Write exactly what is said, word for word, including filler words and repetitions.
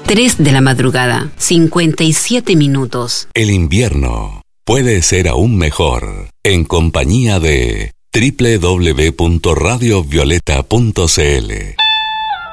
tres de la madrugada, cincuenta y siete minutos. El invierno puede ser aún mejor en compañía de doble u doble u doble u punto radio violeta punto c l.